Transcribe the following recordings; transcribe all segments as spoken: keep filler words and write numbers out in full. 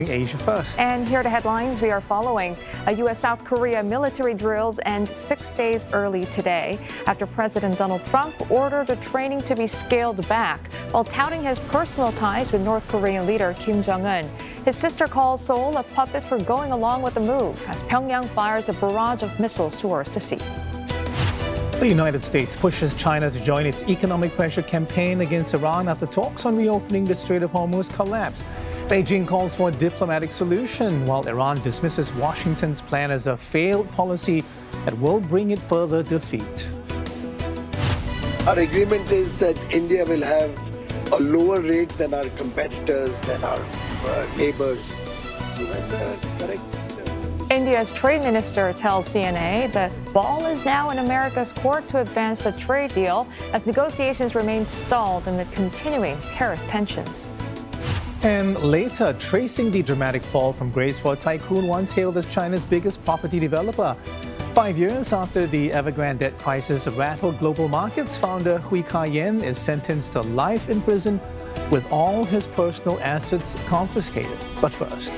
Asia First. And here are the headlines we are following. A U S South Korea military drills end six days early today after President Donald Trump ordered the training to be scaled back while touting his personal ties with North Korean leader Kim Jong-un. His sister calls Seoul a puppet for going along with the move as Pyongyang fires a barrage of missiles towards the sea. The United States pushes China to join its economic pressure campaign against Iran after talks on reopening the Strait of Hormuz collapse. Beijing calls for a diplomatic solution, while Iran dismisses Washington's plan as a failed policy that will bring it further defeat. Our agreement is that India will have a lower rate than our competitors, than our uh, neighbors. So that's uh, correct. India's trade minister tells C N A the ball is now in America's court to advance a trade deal as negotiations remain stalled amid continuing tariff tensions. And later, tracing the dramatic fall from grace for a tycoon once hailed as China's biggest property developer. Five years after the Evergrande debt crisis rattled global markets, founder Hui Ka-yen is sentenced to life in prison with all his personal assets confiscated. But first,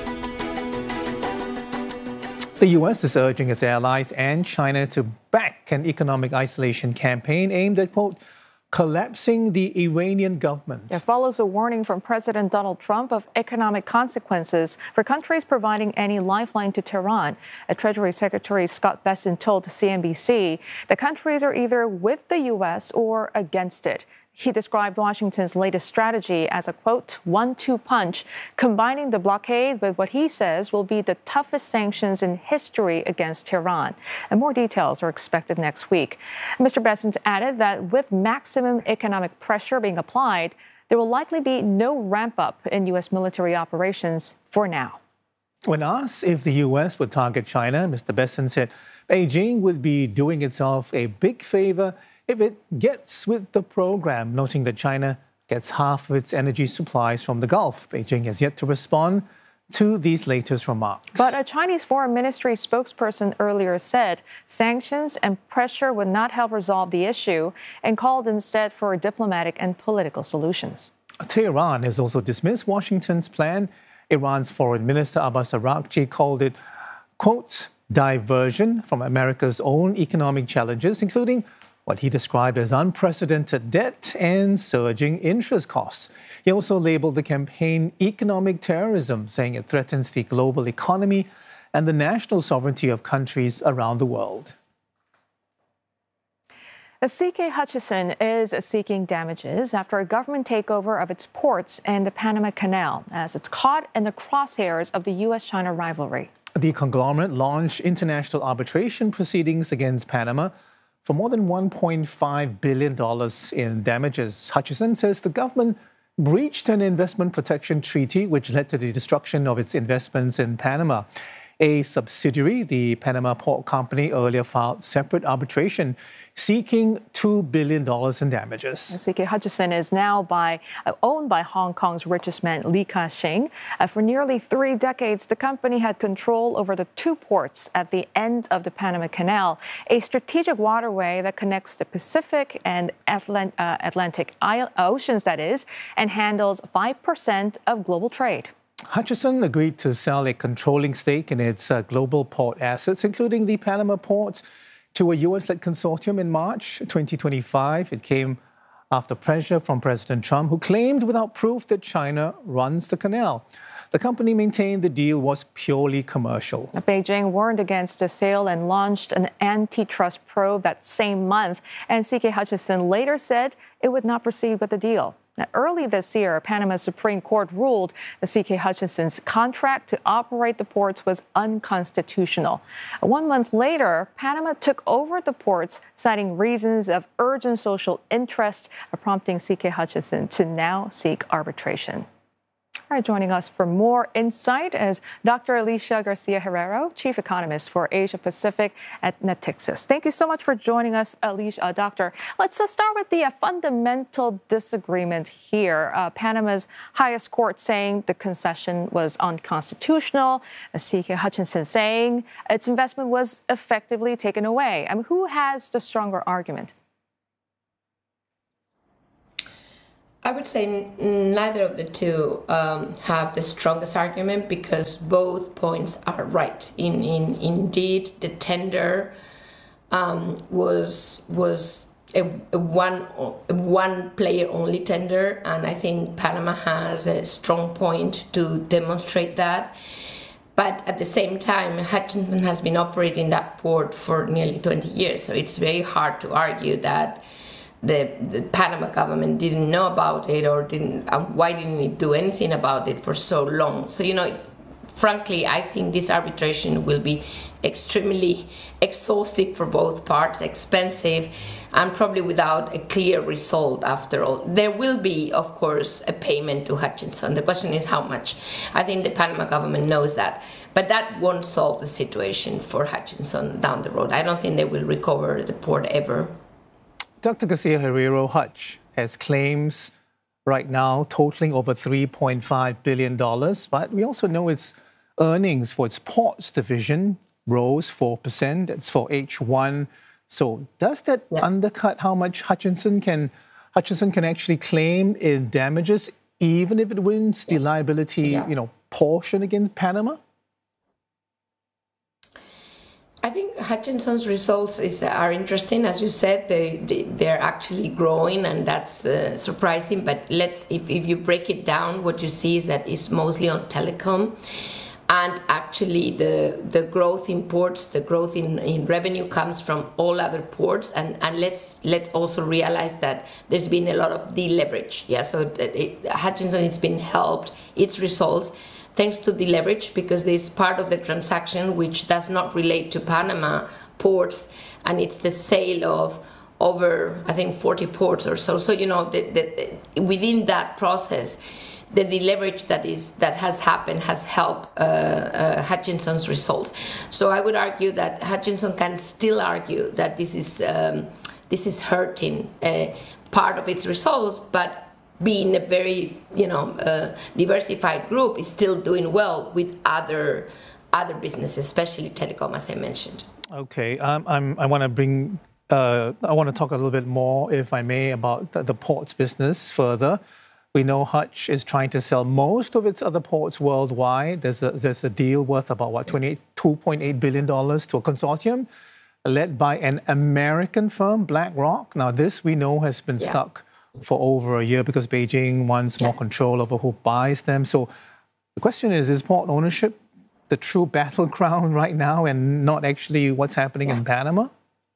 the U S is urging its allies and China to back an economic isolation campaign aimed at, quote, collapsing the Iranian government. It follows a warning from President Donald Trump of economic consequences for countries providing any lifeline to Tehran. A Treasury Secretary Scott Bessent told C N B C the countries are either with the U S or against it. He described Washington's latest strategy as a, quote, one two punch, combining the blockade with what he says will be the toughest sanctions in history against Tehran. And more details are expected next week. Mister Bessent added that with maximum economic pressure being applied, there will likely be no ramp up in U S military operations for now. When asked if the U S would target China, Mister Bessent said Beijing would be doing itself a big favor if it gets with the program, noting that China gets half of its energy supplies from the Gulf. Beijing has yet to respond to these latest remarks. But a Chinese foreign ministry spokesperson earlier said sanctions and pressure would not help resolve the issue and called instead for diplomatic and political solutions. Tehran has also dismissed Washington's plan. Iran's foreign minister Abbas Araghchi called it, quote, diversion from America's own economic challenges, including what he described as unprecedented debt and surging interest costs. He also labeled the campaign economic terrorism, saying it threatens the global economy and the national sovereignty of countries around the world. C K Hutchison is seeking damages after a government takeover of its ports and the Panama Canal, as it's caught in the crosshairs of the U S China rivalry. The conglomerate launched international arbitration proceedings against Panama for more than one point five billion dollars in damages. Hutchison says the government breached an investment protection treaty which led to the destruction of its investments in Panama. A subsidiary, the Panama Port Company, earlier filed separate arbitration seeking two billion dollars in damages. C K Hutchison is now by, uh, owned by Hong Kong's richest man, Li Ka-shing. Uh, for nearly three decades, the company had control over the two ports at the end of the Panama Canal, a strategic waterway that connects the Pacific and Atlant- uh, Atlantic Oceans, that is, and handles five percent of global trade. Hutchison agreed to sell a controlling stake in its uh, global port assets, including the Panama ports, to a U S-led consortium in March twenty twenty-five. It came after pressure from President Trump, who claimed without proof that China runs the canal. The company maintained the deal was purely commercial. Beijing warned against the sale and launched an antitrust probe that same month. And C K Hutchison later said it would not proceed with the deal. Now, early this year, Panama's Supreme Court ruled that C K Hutchison's contract to operate the ports was unconstitutional. One month later, Panama took over the ports, citing reasons of urgent social interest, prompting C K Hutchison to now seek arbitration. All right, joining us for more insight is Doctor Alicia Garcia-Herrero, Chief Economist for Asia Pacific at Natixis. Thank you so much for joining us, Alicia. Uh, doctor, let's uh, start with the uh, fundamental disagreement here. Uh, Panama's highest court saying the concession was unconstitutional. Uh, C K Hutchison saying its investment was effectively taken away. I mean, who has the stronger argument? I would say n- neither of the two um, have the strongest argument, because both points are right. In, in indeed, the tender um, was was a, a one a one player only tender, and I think Panama has a strong point to demonstrate that. But at the same time, Hutchison has been operating that port for nearly twenty years, so it's very hard to argue that The, the Panama government didn't know about it, or didn't, um, why didn't it do anything about it for so long? So, you know, frankly, I think this arbitration will be extremely exhaustive for both parts, expensive, and probably without a clear result after all. There will be, of course, a payment to Hutchison. The question is how much. I think the Panama government knows that. But that won't solve the situation for Hutchison down the road. I don't think they will recover the port ever. Doctor Garcia Herrero, Hutch has claims right now totaling over three point five billion dollars, but we also know its earnings for its ports division rose four percent. That's for H one. So does that yeah. undercut how much Hutchison can, Hutchison can actually claim in damages, even if it wins yeah. the liability yeah. you know, portion against Panama? I think Hutchison's results is, are interesting. As you said, they, they, they're actually growing, and that's uh, surprising. But let's, if, if you break it down, what you see is that it's mostly on telecom. And actually, the, the growth in ports, the growth in, in revenue comes from all other ports. And, and let's let's also realize that there's been a lot of deleverage. Yeah, so it, it, Hutchison has been helped, its results, thanks to the leverage, because there's part of the transaction which does not relate to Panama ports, and it's the sale of over, I think, forty ports or so. So, you know, the, the, within that process, the deleverage that is that has happened has helped uh, uh, Hutchison's results. So I would argue that Hutchison can still argue that this is um, this is hurting uh, part of its results, but being a very, you know, uh, diversified group, is still doing well with other other businesses, especially telecom, as I mentioned. Okay, um, I'm, I want to bring, uh, I want to talk a little bit more, if I may, about the, the ports business further. We know Hutch is trying to sell most of its other ports worldwide. There's a, there's a deal worth about, what, two point eight billion dollars to a consortium led by an American firm, BlackRock. Now, this we know has been yeah. stuck for over a year because Beijing wants more control over who buys them. So the question is, is port ownership the true battleground right now and not actually what's happening yeah. in Panama?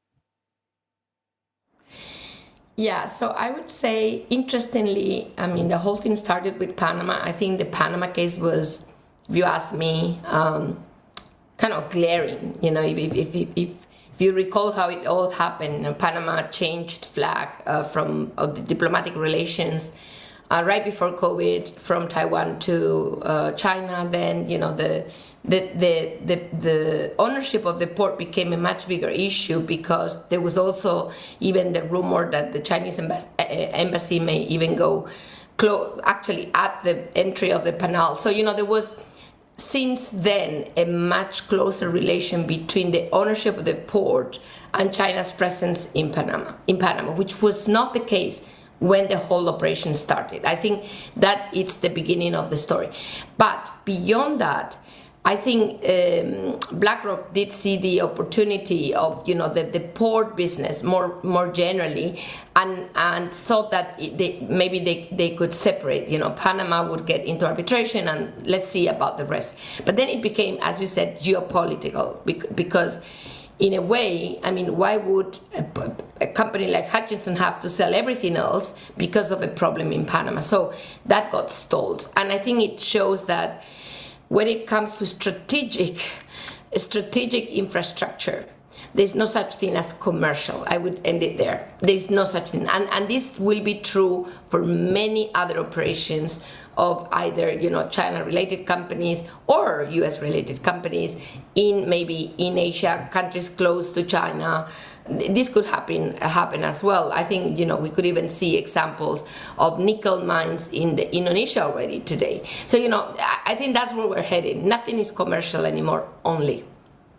Yeah, so I would say, interestingly, I mean, the whole thing started with Panama. I think the Panama case was, if you ask me, um, kind of glaring. You know, if if if, if If you recall how it all happened, Panama changed flag uh, from uh, the diplomatic relations uh, right before COVID from Taiwan to uh, China. Then, you know, the, the the the the ownership of the port became a much bigger issue, because there was also even the rumor that the Chinese embassy, embassy may even go clo- actually at the entry of the canal. So, you know, there was, since then, a much closer relation between the ownership of the port and China's presence in Panama, in Panama, which was not the case when the whole operation started. I think that it's the beginning of the story. But beyond that, I think um, BlackRock did see the opportunity of, you know, the, the port business more more generally, and and thought that it, they, maybe they, they could separate. You know, Panama would get into arbitration, and let's see about the rest. But then it became, as you said, geopolitical, because in a way, I mean, why would a, a company like Hutchison have to sell everything else because of a problem in Panama? So that got stalled, and I think it shows that when it comes to strategic, strategic infrastructure, there's no such thing as commercial. I would end it there. There's no such thing. And, and this will be true for many other operations of either, you know, China-related companies or U S-related companies in maybe in Asia, countries close to China. This could happen happen as well. I think, you know, we could even see examples of nickel mines in the Indonesia already today. So, you know, I think that's where we're heading. Nothing is commercial anymore, only.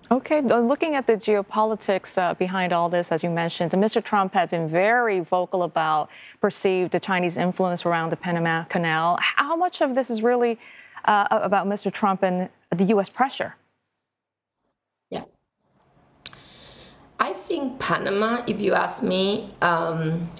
Okay, looking at the geopolitics uh, behind all this, as you mentioned, Mister Trump had been very vocal about perceived Chinese influence around the Panama Canal. How much of this is really uh, about Mister Trump and the U S pressure? Yeah. I think Panama, if you ask me, um,